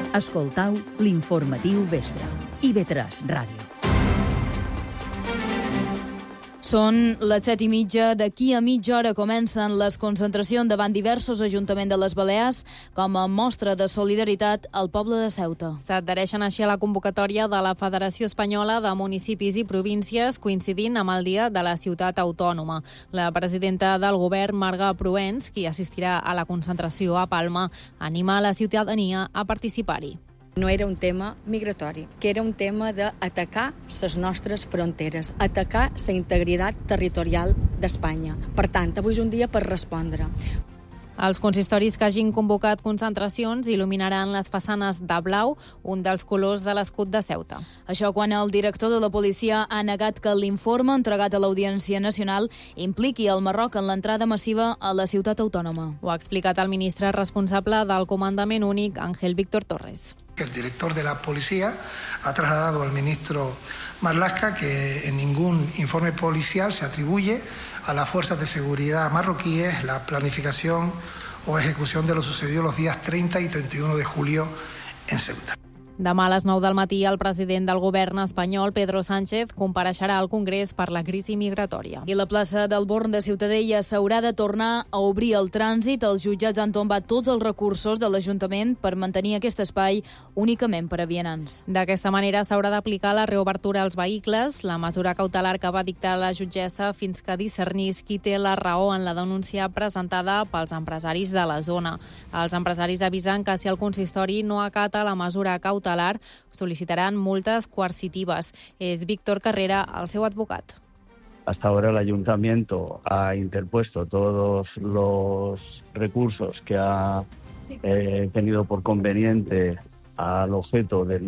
Escoltau l'informatiu vespre. IB3 Ràdio. Són les 7:30. D'aquí a mitja hora comencen les concentracions davant diversos ajuntaments de les Balears com a mostra de solidaritat al poble de Ceuta. S'adhereixen així a la convocatòria de la Federació Espanyola de Municipis i Províncies, coincidint amb el Dia de la Ciutat Autònoma. La presidenta del govern, Marga Proens, qui assistirà a la concentració a Palma, anima a la ciutadania a participar-hi. No era un tema migratori, que era un tema d'atacar les nostres fronteres, atacar la integritat territorial d'Espanya. Per tant, avui és un dia per respondre. Els consistoris que hagin convocat concentracions il·luminaran les façanes de blau, un dels colors de l'escut de Ceuta. Això quan el director de la policia ha negat que l'informe entregat a l'Audiència Nacional impliqui el Marroc en l'entrada massiva a la ciutat autònoma. Ho ha explicat el ministre responsable del Comandament Únic, Ángel Víctor Torres. El director de la policía ha trasladado al ministro Marlaska que en ningún informe policial se atribuye a las fuerzas de seguridad marroquíes la planificación o ejecución de lo sucedido los días 30 y 31 de julio en Ceuta. Demà a les 9 del matí el president del govern espanyol, Pedro Sánchez, compareixerà al Congrés per la crisi migratòria. I la plaça del Born de Ciutadella s'haurà de tornar a obrir el trànsit. Els jutjats han tombat tots els recursos de l'Ajuntament per mantenir aquest espai únicament per a vianants. D'aquesta manera s'haurà d'aplicar la reobertura als vehicles, la mesura cautelar que va dictar la jutgessa fins que discernís qui té la raó en la denúncia presentada pels empresaris de la zona. Els empresaris avisen que si el consistori no acata la mesura cautelar, sol·licitaran multes coercitives. És Víctor Carrera, el seu advocat. Hasta ahora el ayuntamiento ha interpuesto todos los recursos que ha tenido por conveniente al objeto de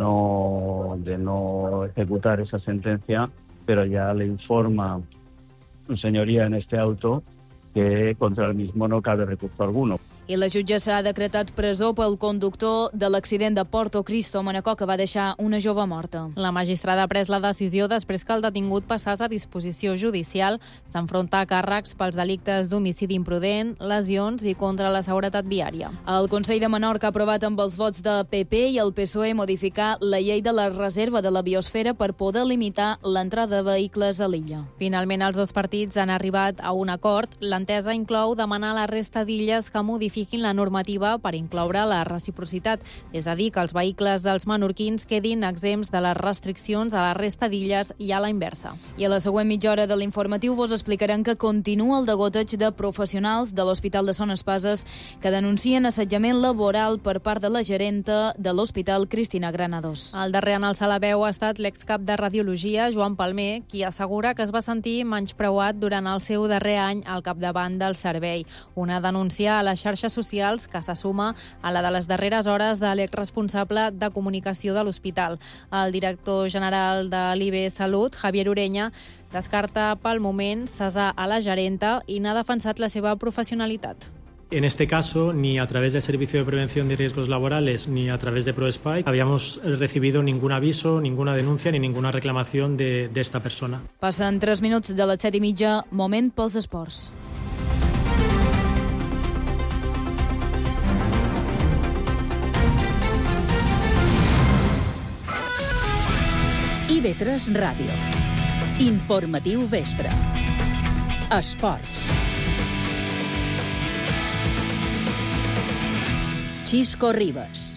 no ejecutar esa sentencia, pero ya le informa su señoría en este auto que contra el mismo no cabe recurso alguno. I la jutgessa ha decretat presó pel conductor de l'accident de Porto Cristo a Manacor que va deixar una jove morta. La magistrada ha pres la decisió després que el detingut passés a disposició judicial. S'enfronta a càrrecs pels delictes d'homicidi imprudent, lesions i contra la seguretat viària. El Consell de Menorca ha aprovat amb els vots de PP i el PSOE modificar la llei de la reserva de la biosfera per poder limitar l'entrada de vehicles a l'illa. Finalment, els dos partits han arribat a un acord. L'entesa inclou demanar a la resta d'illes que modifiquin la normativa per incloure la reciprocitat, és a dir, que els vehicles dels menorquins quedin exempts de les restriccions a la resta d'illes i a la inversa. I a la següent mitja hora de l'informatiu vos explicarem que continua el degoteig de professionals de l'Hospital de Son Espases que denuncien assetjament laboral per part de la gerenta de l'Hospital, Cristina Granados. El darrer en alçar la veu ha estat l'excap de Radiologia, Joan Palmer, qui assegura que es va sentir menyspreuat durant el seu darrer any al capdavant del servei. Una denúncia a les xarxes socials que se suma a la de les darreres hores de l'exresponsable de comunicació de l'hospital. El director general de l'IB Salut, Javier Ureña, descarta pel moment cessar a la gerenta i n'ha defensat la seva professionalitat. En este caso, ni a través del Servicio de Prevención de Riesgos Laborales ni a través de ProSpy habíamos recibido ningún aviso, ninguna denuncia ni ninguna reclamación de esta persona. Passen 3 minuts de les 7:30, moment pels esports. IB3 Ràdio. Informatiu vespre. Esports. Xisco Ribas.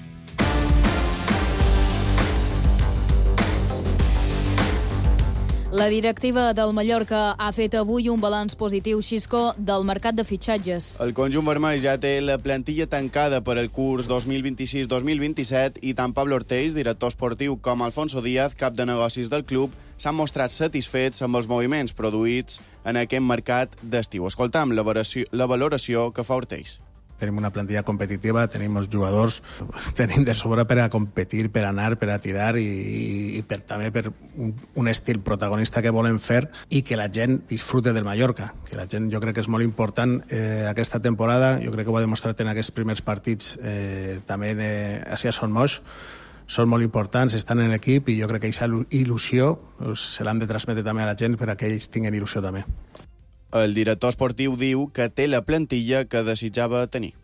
La directiva del Mallorca ha fet avui un balanç positiu, Xisco, del mercat de fitxatges. El conjunt vermell ja té la plantilla tancada per al curs 2026-2027 i tant Pablo Ortells, director esportiu, com Alfonso Díaz, cap de negocis del club, s'han mostrat satisfets amb els moviments produïts en aquest mercat d'estiu. Escoltam la valoració que fa Ortells. Tenim una plantilla competitiva, tenim els jugadors, tenim de sobre per a competir, per anar, per a tirar i també per un estil protagonista que volem fer i que la gent disfrute del Mallorca. Que la gent, jo crec que és molt important aquesta temporada, jo crec que ho ha demostrat en aquests primers partits també així a Son Moix, són molt importants, estan en l'equip i jo crec que aquesta il·lusió se l'han de transmetre també a la gent per a que ells tinguin il·lusió també. El director esportiu diu que té la plantilla que desitjava tenir.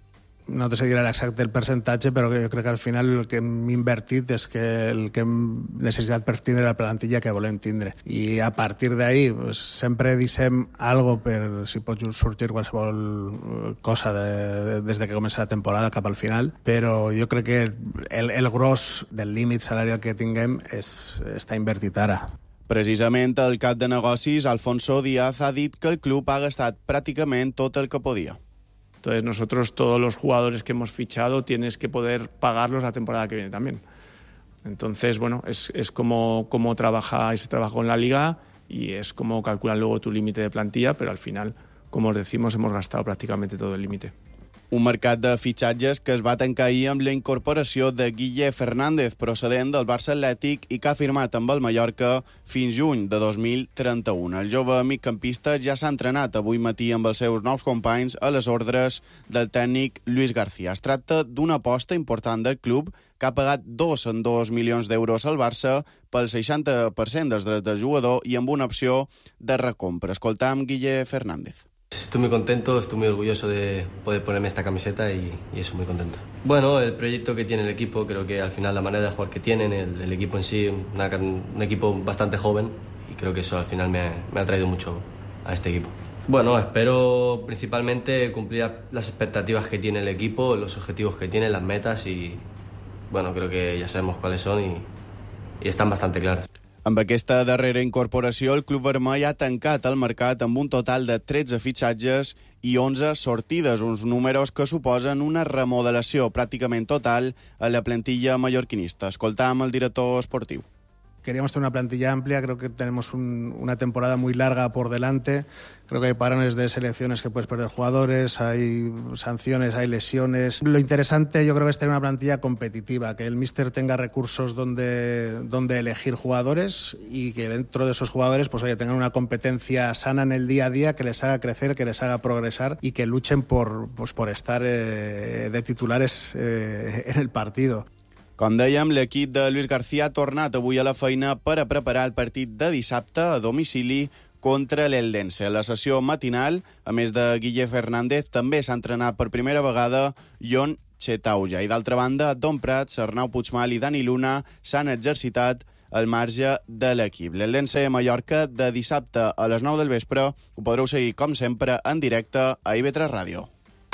no te sé dir exacte el percentatge, però jo crec que al final el que hem invertit és que el que hem necessitat per tindre la plantilla que volem tindre. I a partir d'ahí pues, sempre deixem algo per si pot sortir qualsevol cosa des de que comença la temporada cap al final, però jo crec que el gros del límit salarial que tinguem està invertit ara. Precisament el cap de negocis, Alfonso Díaz, ha dit que el club ha gastat pràcticament tot el que podia. Entonces nosotros, todos los jugadores que hemos fichado, tienes que poder pagarlos la temporada que viene también. Entonces, bueno, es como trabaja y se trabajó en la Liga y es como calculan luego tu límite de plantilla, pero al final, como os decimos, hemos gastado prácticamente todo el límite. Un mercat de fitxatges que es va tancar ahir amb la incorporació de Guille Fernández, procedent del Barça Atlètic i que ha firmat amb el Mallorca fins juny de 2031. El jove migcampista ja s'ha entrenat avui matí amb els seus nous companys a les ordres del tècnic Luis García. Es tracta d'una aposta important del club que ha pagat 202 milions d'euros al Barça pel 60% dels drets del jugador i amb una opció de recompra. Escoltam Guille Fernández. Estoy muy contento, estoy muy orgulloso de poder ponerme esta camiseta y eso, muy contento. Bueno, el proyecto que tiene el equipo, creo que al final la manera de jugar que tienen, el equipo en sí, un equipo bastante joven y creo que eso al final me ha traído mucho a este equipo. Bueno, espero principalmente cumplir las expectativas que tiene el equipo, los objetivos que tiene, las metas y bueno, creo que ya sabemos cuáles son y están bastante claras. Amb aquesta darrera incorporació, el club vermell ha tancat el mercat amb un total de 13 fitxatges i 11 sortides, uns números que suposen una remodelació pràcticament total a la plantilla mallorquinista. Escoltam el director esportiu. Queríamos tener una plantilla amplia, creo que tenemos una temporada muy larga por delante, creo que hay parones de selecciones que puedes perder jugadores, hay sanciones, hay lesiones. Lo interesante yo creo que es tener una plantilla competitiva, que el míster tenga recursos donde elegir jugadores y que dentro de esos jugadores pues, tengan una competencia sana en el día a día, que les haga crecer, que les haga progresar y que luchen por estar de titulares en el partido. Com dèiem, l'equip de Luis García ha tornat avui a la feina per a preparar el partit de dissabte a domicili contra l'Eldense. A la sessió matinal, a més de Guille Fernández, també s'ha entrenat per primera vegada Jon Chetauja. I d'altra banda, Don Prats, Arnau Puigmal i Dani Luna s'han exercitat al marge de l'equip. L'Eldense Mallorca de dissabte a les 9 del vespre ho podreu seguir, com sempre, en directe a IB3 Ràdio.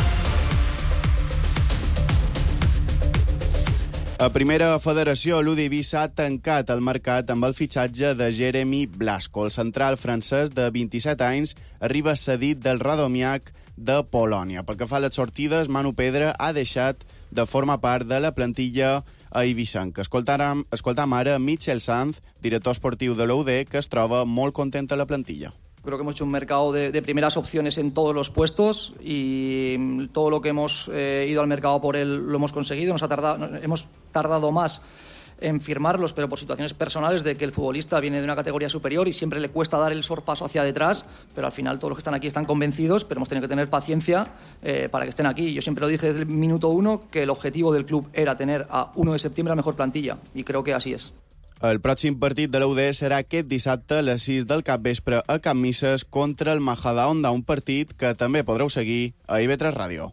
A primera federació, l'Udivisa ha tancat el mercat amb el fitxatge de Jeremy Blasco. El central francès de 27 anys arriba cedit del Radomiak de Polònia. Pel que fa a les sortides, Manu Pedra ha deixat de formar part de la plantilla eivissenca. Escoltam ara Michel Sanz, director esportiu de l'UD, que es troba molt content a la plantilla. Creo que hemos hecho un mercado de primeras opciones en todos los puestos y todo lo que hemos ido al mercado por él lo hemos conseguido. Hemos tardado más en firmarlos, pero por situaciones personales de que el futbolista viene de una categoría superior y siempre le cuesta dar el sorpaso hacia detrás, pero al final todos los que están aquí están convencidos, pero hemos tenido que tener paciencia para que estén aquí. Yo siempre lo dije desde el minuto 1 que el objetivo del club era tener a 1 de septiembre la mejor plantilla y creo que así es. El pròxim partit de l'UD serà aquest dissabte a les 6 del capvespre a Can Misses contra el Majadahonda, un partit que també podreu seguir a IB3 Ràdio.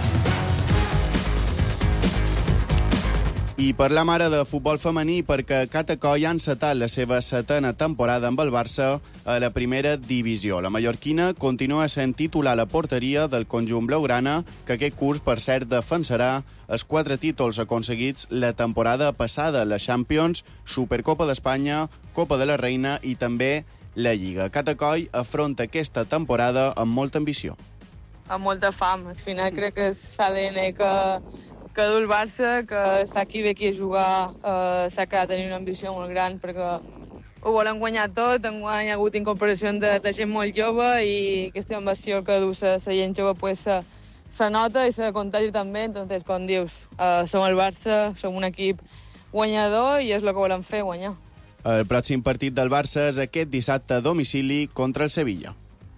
I parlam ara de futbol femení perquè Catacoi ha encetat la seva 7a temporada amb el Barça a la primera divisió. La mallorquina continua sent titular a la porteria del conjunt blaugrana, que aquest curs, per cert, defensarà els 4 títols aconseguits la temporada passada, la Champions, Supercopa d'Espanya, Copa de la Reina i també la Lliga. Catacoi afronta aquesta temporada amb molta ambició. Amb molta fam. Al final crec que és l'ADN que du el Barça, que sap qui ve aquí a jugar, sap que ha de tenir una ambició molt gran perquè ho volen guanyar tot. Enguany ha hagut incorporació de gent molt jove i aquesta ambició que du la gent jove pues, se nota i se contagi també. Entonces, com dius, som el Barça, som un equip guanyador i és el que volem fer, guanyar. El pròxim partit del Barça és aquest dissabte a domicili contra el Sevilla.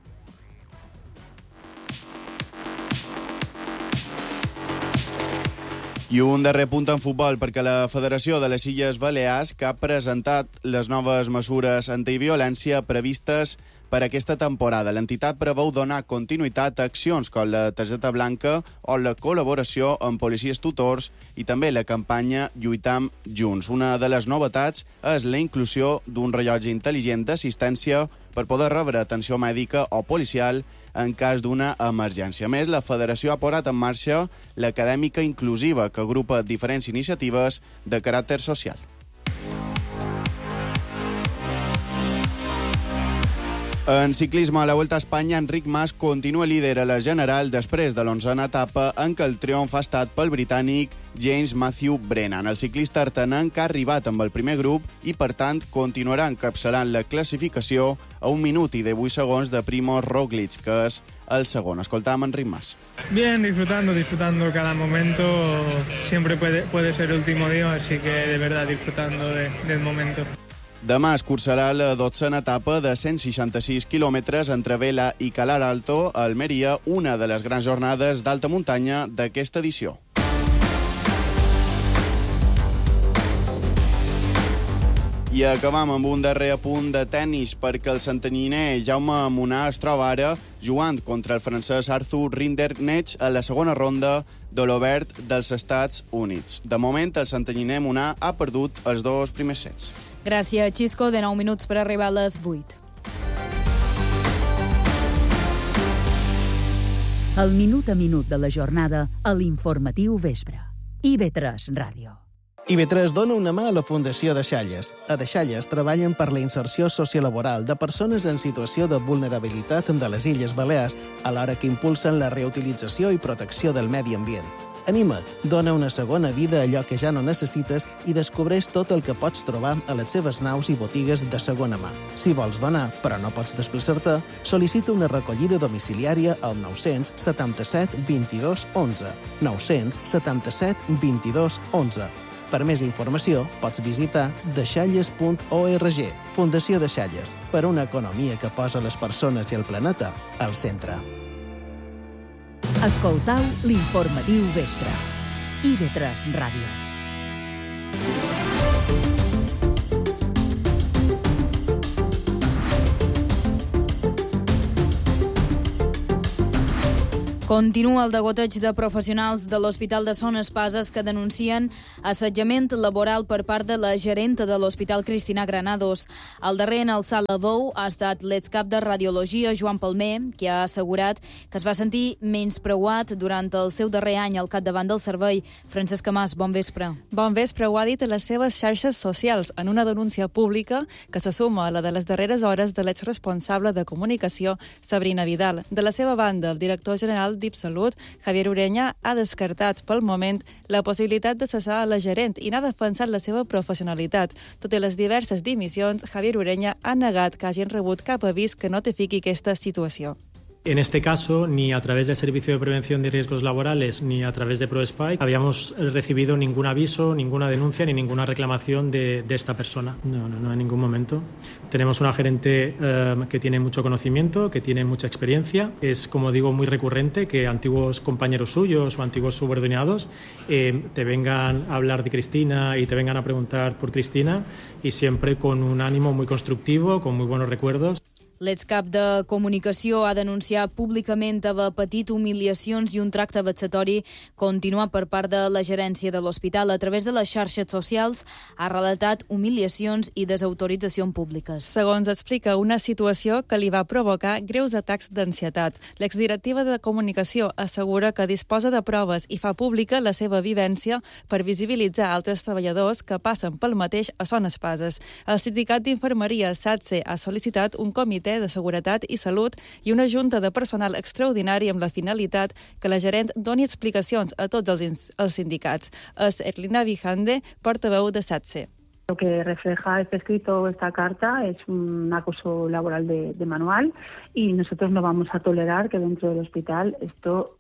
I un darrer punt en futbol, perquè la Federació de les Illes Balears, que ha presentat les noves mesures antiviolència previstes per aquesta temporada. L'entitat preveu donar continuïtat a accions com la targeta blanca o la col·laboració amb policies tutors i també la campanya Lluitam Junts. Una de les novetats és la inclusió d'un rellotge intel·ligent d'assistència per poder rebre atenció mèdica o policial en cas d'una emergència. A més, la Federació ha posat en marxa l'Acadèmica Inclusiva, que agrupa diferents iniciatives de caràcter social. En ciclisme, a la Volta a Espanya, Enric Mas continua líder a la general després de l'11a etapa en què el triomf ha estat pel britànic James Matthew Brennan. El ciclista artanenc ha arribat amb el primer grup i, per tant, continuarà encapçalant la classificació a 1 minut i 18 segons de Primož Roglič, que és el segon. Escoltam Enric Mas. Bien, disfrutando cada momento. Siempre puede ser el último día, así que de verdad disfrutando del momento. Demà es cursarà la 12a etapa de 166 quilòmetres entre Vela i Calar Alto, a Almeria, una de les grans jornades d'alta muntanya d'aquesta edició. I acabam amb un darrer apunt de tennis, perquè el santanyiner Jaume Munar es troba ara jugant contra el francès Arthur Rinderknecht a la segona ronda de l'Obert dels Estats Units. De moment, el santanyiner Munar ha perdut els 2 primers sets. Gràcies, Xisco. De 9 minuts per arribar a les 8. El minut a minut de la jornada a l'Informatiu Vespre. IB3 Ràdio. IB3 dona una mà a la Fundació Deixalles. A Deixalles treballen per la inserció sociolaboral de persones en situació de vulnerabilitat de les Illes Balears, alhora que impulsen la reutilització i protecció del medi ambient. Anima't, dona una segona vida a allò que ja no necessites i descobreix tot el que pots trobar a les seves naus i botigues de segona mà. Si vols donar, però no pots desplaçar-te, sol·licita una recollida domiciliària al 977 22 11. 977 22 11. Per més informació, pots visitar deixalles.org. Fundació Deixalles, per una economia que posa les persones i el planeta al centre. Escoltau l'Informatiu Vespre. IB3 Ràdio. Continua el degoteig de professionals de l'Hospital de Son Espases que denuncien assetjament laboral per part de la gerenta de l'Hospital Cristina Granados. El darrer en alçar la veu ha estat l'excap de Radiologia, Joan Palmer, que ha assegurat que es va sentir menyspreuat durant el seu darrer any al capdavant del servei. Francesca Mas, bon vespre. Bon vespre, ho ha dit a les seves xarxes socials en una denúncia pública que se suma a la de les darreres hores de l'exresponsable de comunicació, Sabrina Vidal. De la seva banda, el director general d'IPSalut, Javier Ureña, ha descartat pel moment la possibilitat de cessar a la gerent i n'ha defensat la seva professionalitat. Tot i les diverses dimissions, Javier Ureña ha negat que hagin rebut cap avís que notifiqui aquesta situació. En este caso, ni a través del Servicio de Prevención de Riesgos Laborales ni a través de ProSpike habíamos recibido ningún aviso, ninguna denuncia ni ninguna reclamación de esta persona. No, en ningún momento. Tenemos una gerente que tiene mucho conocimiento, que tiene mucha experiencia. Es, como digo, muy recurrente que antiguos compañeros suyos o antiguos subordinados te vengan a hablar de Cristina y te vengan a preguntar por Cristina, y siempre con un ánimo muy constructivo, con muy buenos recuerdos. L'excap de Comunicació ha denunciat públicament haver patit humiliacions i un tracte vexatori continuat per part de la gerència de l'hospital. A través de les xarxes socials ha relatat humiliacions i desautoritzacions públiques. Segons explica, una situació que li va provocar greus atacs d'ansietat. L'exdirectiva de Comunicació assegura que disposa de proves i fa pública la seva vivència per visibilitzar altres treballadors que passen pel mateix a Son Espases. El sindicat d'infermeria SATSE ha sol·licitat un comitè de Seguretat i Salut i una junta de personal extraordinari amb la finalitat que la gerent doni explicacions a tots els sindicats. És Erlina Vijande, portaveu de SATSE. Lo que refleja este escrito, esta carta, es un acoso laboral de manual y nosotros no vamos a tolerar que dentro del hospital esto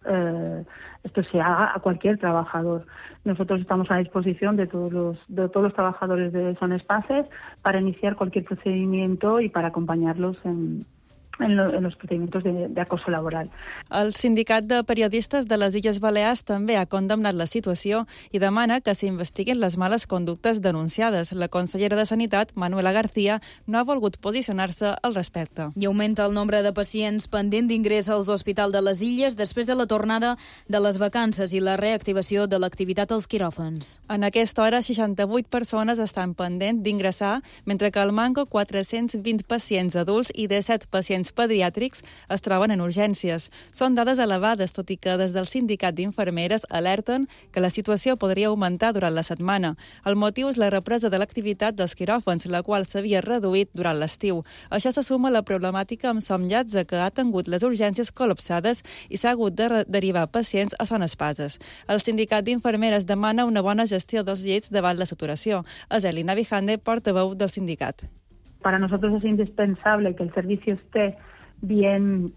se haga a cualquier trabajador. Nosotros estamos a disposición de todos los trabajadores de Son Espaces para iniciar cualquier procedimiento y para acompañarlos en en los procedimientos de acoso laboral. El Sindicat de Periodistes de les Illes Balears també ha condemnat la situació i demana que s'investiguin les males conductes denunciades. La consellera de Sanitat, Manuela García, no ha volgut posicionar-se al respecte. I augmenta el nombre de pacients pendent d'ingrés als hospitals de les Illes després de la tornada de les vacances i la reactivació de l'activitat als quiròfans. En aquesta hora, 68 persones estan pendents d'ingressar, mentre que al Manco 420 pacients adults i 17 pacients pediàtrics es troben en urgències. Són dades elevades, tot i que des del sindicat d'infermeres alerten que la situació podria augmentar durant la setmana. El motiu és la represa de l'activitat dels quiròfans, la qual s'havia reduït durant l'estiu. Això se suma a la problemàtica amb Somllatze, que ha tingut les urgències col·lapsades i s'ha hagut de derivar pacients a Son Espases. El sindicat d'infermeres demana una bona gestió dels llits davant la saturació. És Elina Vijande, portaveu del sindicat. Para nosotros es indispensable que el servicio esté bien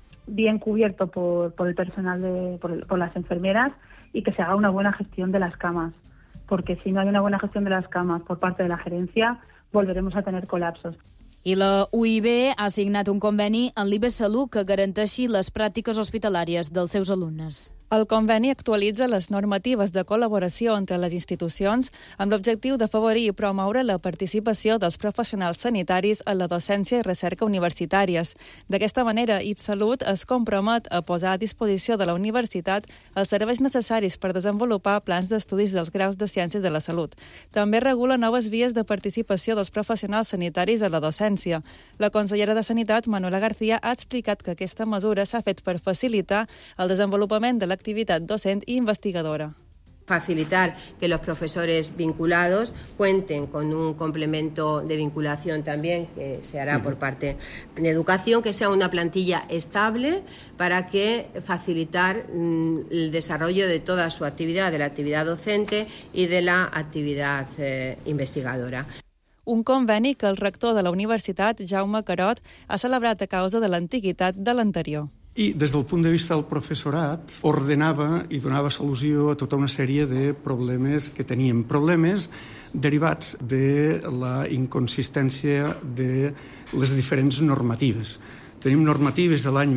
cubierto por el personal, por las enfermeras, y que se haga una buena gestión de las camas, porque si no hay una buena gestión de las camas por parte de la gerencia, volveremos a tener colapsos. I la UIB ha signat un conveni amb l'IB Salut que garanteixi les pràctiques hospitalàries dels seus alumnes. El conveni actualitza les normatives de col·laboració entre les institucions amb l'objectiu d'afavorir i promoure la participació dels professionals sanitaris en la docència i recerca universitàries. D'aquesta manera, IBSalut es compromet a posar a disposició de la universitat els serveis necessaris per desenvolupar plans d'estudis dels graus de Ciències de la Salut. També regula noves vies de participació dels professionals sanitaris a la docència. La consellera de Sanitat, Manuela García, ha explicat que aquesta mesura s'ha fet per facilitar el desenvolupament de l'activitat docent i investigadora. Facilitar que los profesores vinculados cuenten con un complemento de vinculación también que se hará por parte de Educación, que sea una plantilla estable para que facilitar el desarrollo de toda su actividad, de la actividad docente y de la actividad investigadora. Un conveni que el rector de la universitat, Jaume Carot, ha celebrat a causa de l'antiguitat de l'anterior. I des del punt de vista del professorat ordenava i donava solució a tota una sèrie de problemes que teníem. Problemes derivats de la inconsistència de les diferents normatives. Tenim normatives de l'any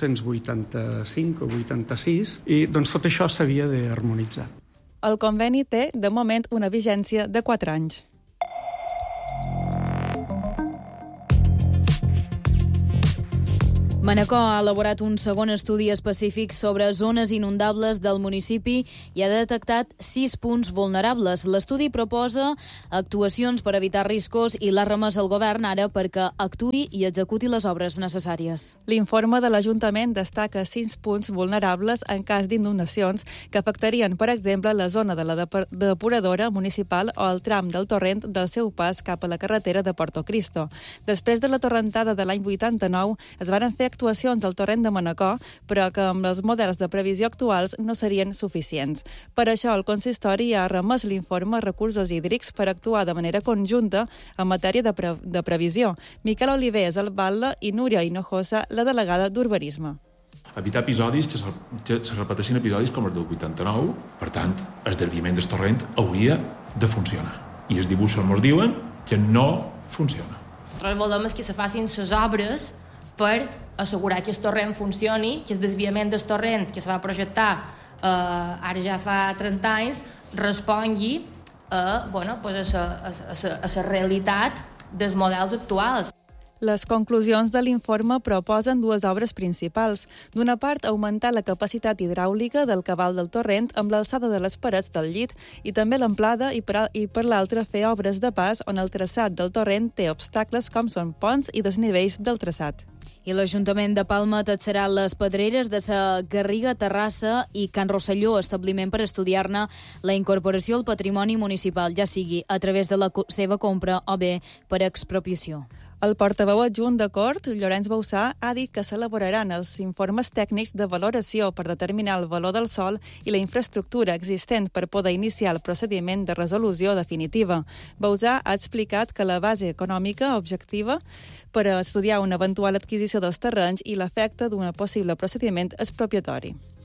1985 o 86 i doncs tot això s'havia d'harmonitzar. El conveni té, de moment, una vigència de 4 anys. Manacor ha elaborat un segon estudi específic sobre zones inundables del municipi i ha detectat 6 punts vulnerables. L'estudi proposa actuacions per evitar riscos i l'ha remès al govern ara perquè actuï i executi les obres necessàries. L'informe de l'Ajuntament destaca 6 punts vulnerables en cas d'inundacions que afectarien, per exemple, la zona de la depuradora municipal o el tram del torrent del seu pas cap a la carretera de Porto Cristo. Després de la torrentada de l'any 89 es van fer actuacions al torrent de Manacor, però que amb els models de previsió actuals no serien suficients. Per això el consistori ha remès l'informe a Recursos Hídrics per actuar de manera conjunta en matèria de previsió. Miquel Oliver és el batlle i Núria Hinojosa, la delegada d'Urbanisme. Evitar episodis que se repeteixin episodis com els del 89, per tant, el desviament del torrent hauria de funcionar. I els dibuixos ens diuen que no funciona. Nosaltres volem que se facin les obres per assegurar que el torrent funcioni, que el desviament del torrent que se va projectar ara ja fa 30 anys respongui a la realitat dels models actuals. Les conclusions de l'informe proposen 2 obres principals. D'una part, augmentar la capacitat hidràulica del cabal del torrent amb l'alçada de les parets del llit i també l'amplada i per l'altra fer obres de pas on el traçat del torrent té obstacles com són ponts i desnivells del traçat. I l'Ajuntament de Palma taxarà les pedreres de la Garriga, Terrassa i Can Rosselló, establiment per estudiar-ne la incorporació al patrimoni municipal, ja sigui a través de la seva compra o bé per expropiació. El portaveu adjunt de Cort, Llorenç Bausà, ha dit que s'elaboraran els informes tècnics de valoració per determinar el valor del sòl i la infraestructura existent per poder iniciar el procediment de resolució definitiva. Bausà ha explicat que la base econòmica objectiva per a estudiar una eventual adquisició dels terrenys i l'efecte d'un possible procediment expropiatori.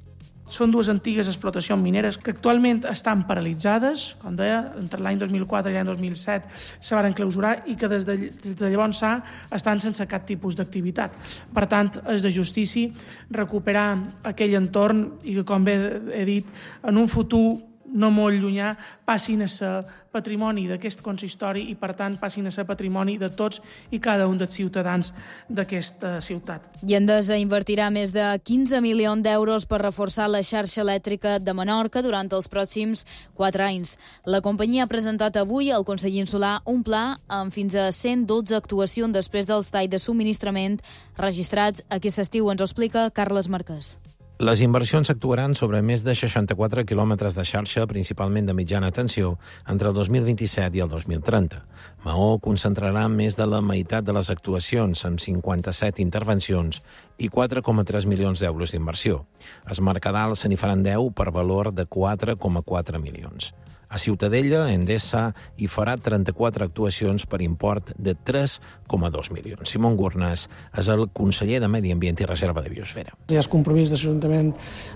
Són dues antigues explotacions mineres que actualment estan paralitzades, com deia, entre l'any 2004 i l'any 2007 se van clausurar i que des de llavors estan sense cap tipus d'activitat. Per tant, és de justícia recuperar aquell entorn i que, com bé he dit, en un futur no molt llunyà passin a ser patrimoni d'aquest consistori i, per tant, passin a ser patrimoni de tots i cada un dels ciutadans d'aquesta ciutat. I Endesa invertirà més de 15 milions d'euros per reforçar la xarxa elèctrica de Menorca durant els pròxims 4 anys. La companyia ha presentat avui al Consell Insular un pla amb fins a 112 actuacions després dels talls de subministrament registrats aquest estiu. Ens ho explica Carles Marquès. Les inversions actuaran sobre més de 64 quilòmetres de xarxa, principalment de mitjana tensió, entre el 2027 i el 2030. Maó concentrarà més de la meitat de les actuacions, amb 57 intervencions i 4,3 milions d'euros d'inversió. A Es Mercadal se n'hi faran 10 per valor de 4,4 milions. A Ciutadella, Endesa hi farà 34 actuacions per import de 3,2 milions. Simón Gurnas és el conseller de Medi Ambient i Reserva de Biosfera. Hi ha el compromís de l'Ajuntament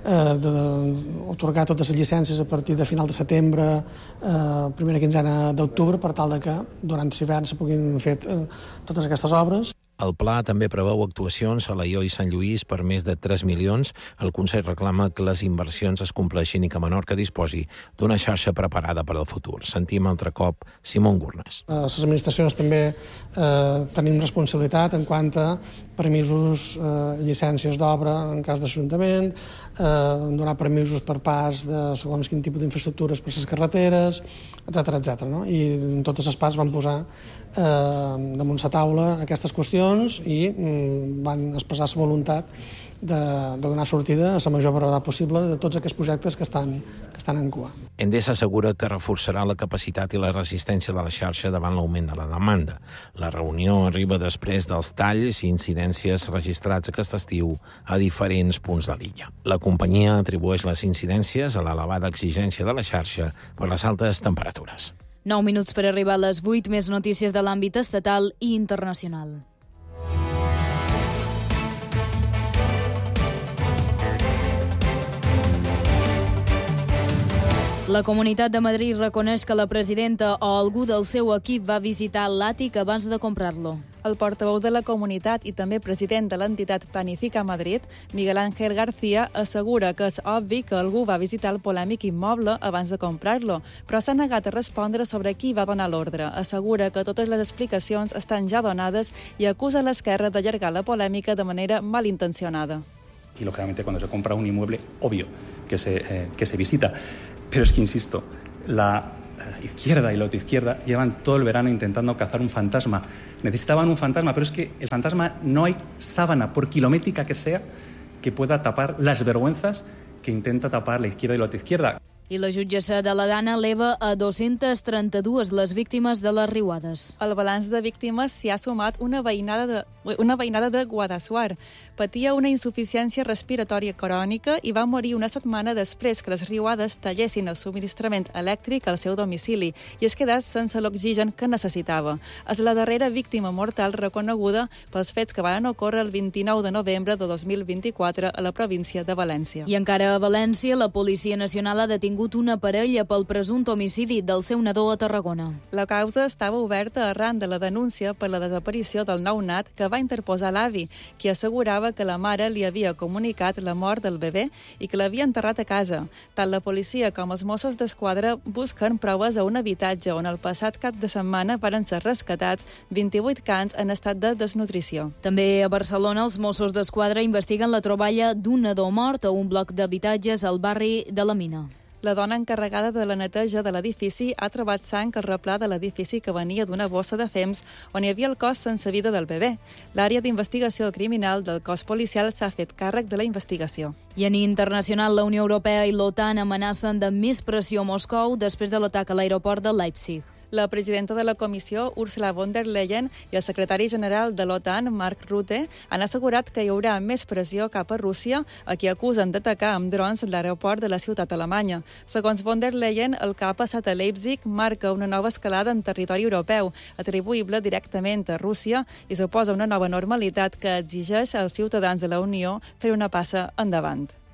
d'atorgar totes les llicències a partir de final de setembre, primera quinzena d'octubre, per tal que durant l'hivern se puguin fer totes aquestes obres. El pla també preveu actuacions a Alaior i Sant Lluís per més de 3 milions. El Consell reclama que les inversions es compleixin i que Menorca disposi d'una xarxa preparada per al futur. Sentim altre cop Simón Gurnas. Les administracions també tenim responsabilitat en quant a permisos, llicències d'obra en cas d'Ajuntament, donar permisos per pas de segons quin tipus d'infraestructures per les carreteres, etc. No? I en totes les parts van posar damunt la taula aquestes qüestions i van expressar la voluntat de donar sortida a la major brevetat possible de tots aquests projectes que estan en cua. Endesa assegura que reforçarà la capacitat i la resistència de la xarxa davant l'augment de la demanda. La reunió arriba després dels talls i incidències registrats aquest estiu a diferents punts de l'illa. La companyia atribueix les incidències a l'elevada exigència de la xarxa per les altes temperatures. 9 minuts per arribar a les 8, més notícies de l'àmbit estatal i internacional. La Comunitat de Madrid reconeix que la presidenta o algú del seu equip va visitar l'àtic abans de comprar-lo. El portaveu de la Comunitat i també president de l'entitat Planifica Madrid, Miguel Ángel García, assegura que és obvi que algú va visitar el polèmic immoble abans de comprar-lo, però s'ha negat a respondre sobre qui va donar l'ordre. Assegura que totes les explicacions estan ja donades i acusa l'esquerra d'allargar la polèmica de manera malintencionada. Y lógicamente cuando se compra un inmueble, obvio que se visita. Pero es que, insisto, la izquierda y la autoizquierda llevan todo el verano intentando cazar un fantasma. Necesitaban un fantasma, pero es que el fantasma no hay sábana, por kilométrica que sea, que pueda tapar las vergüenzas que intenta tapar la izquierda y la autoizquierda. I la jutgessa de la Dana eleva a 232 les víctimes de les riuades. Al balanç de víctimes s'hi ha sumat una veïnada de Guadassuar. Patia una insuficiència respiratòria crònica i va morir una setmana després que les riuades tallessin el subministrament elèctric al seu domicili i es quedés sense l'oxigen que necessitava. És la darrera víctima mortal reconeguda pels fets que van ocórrer el 29 de novembre de 2024 a la província de València. I encara a València, la Policia Nacional ha detingut una parella pel presumpte homicidi del seu nadó a Tarragona. La causa estava oberta arran de la denúncia per la desaparició del nounat que va interposar l'avi, qui assegurava que la mare li havia comunicat la mort del bebè i que l'havia enterrat a casa. Tant la policia com els Mossos d'Esquadra busquen proves a un habitatge on el passat cap de setmana van ser rescatats 28 cans en estat de desnutrició. També a Barcelona, els Mossos d'Esquadra investiguen la troballa d'un nadó mort a un bloc d'habitatges al barri de la Mina. La dona encarregada de la neteja de l'edifici ha trobat sang al replà de l'edifici que venia d'una bossa de fems on hi havia el cos sense vida del bebè. L'àrea d'investigació criminal del cos policial s'ha fet càrrec de la investigació. I en internacional, la Unió Europea i l'OTAN amenacen de més pressió a Moscou després de l'atac a l'aeroport de Leipzig. La presidenta de la Comissió, Ursula von der Leyen, i el secretari general de l'OTAN, Mark Rutte, han assegurat que hi haurà més pressió cap a Rússia, a qui acusen d'atacar amb drons l'aeroport de la ciutat alemanya. Segons von der Leyen, el que ha passat a Leipzig marca una nova escalada en territori europeu, atribuïble directament a Rússia, i suposa una nova normalitat que exigeix als ciutadans de la Unió fer una passa endavant.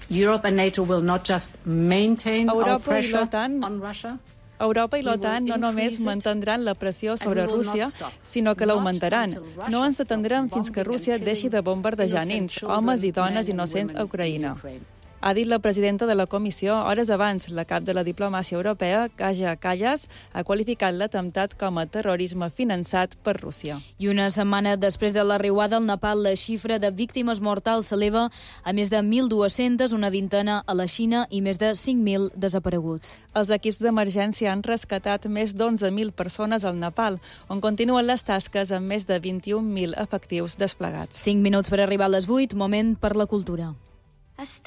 Europe and NATO will not just maintain our pressure on Russia. Europa i l'OTAN no només mantindran la pressió sobre Rússia, sinó que l'augmentaran. No ens atendrem fins que Rússia deixi de bombardejar nens, homes i dones innocents a Ucraïna. Ha dit la presidenta de la Comissió hores abans. La cap de la diplomàcia europea, Kaja Kallas, ha qualificat l'atemptat com a terrorisme finançat per Rússia. I una setmana després de la riuada al Nepal, la xifra de víctimes mortals s'eleva a més de 1.200, una vintena a la Xina i més de 5.000 desapareguts. Els equips d'emergència han rescatat més d'11.000 persones al Nepal, on continuen les tasques amb més de 21.000 efectius desplegats. 5 minuts per arribar a les 8, moment per la cultura.